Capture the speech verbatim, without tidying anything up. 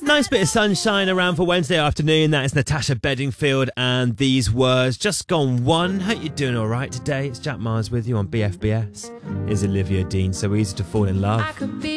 Nice bit of sunshine around for Wednesday afternoon. That is Natasha Bedingfield and these words. Just gone one. Hope you're doing all right today. It's Jack Mars with you on B F B S. Here's Olivia Dean. So easy to fall in love. I could be